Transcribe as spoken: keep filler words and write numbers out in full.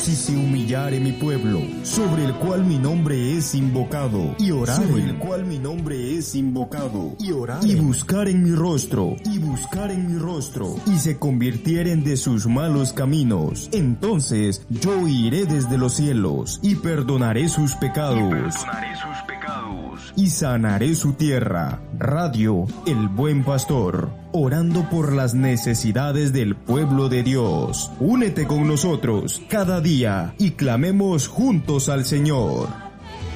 Si se humillare mi pueblo, sobre el cual mi nombre es invocado, y oraren, sobre el cual mi nombre es invocado, y oraren, y buscaren mi rostro, y buscaren mi rostro, y se convirtieren de sus malos caminos, entonces yo iré desde los cielos, y perdonaré sus pecados, y perdonaré sus pecados, y sanaré su tierra. Radio El Buen Pastor, orando por las necesidades del pueblo de Dios. Únete con nosotros cada día y clamemos juntos al Señor.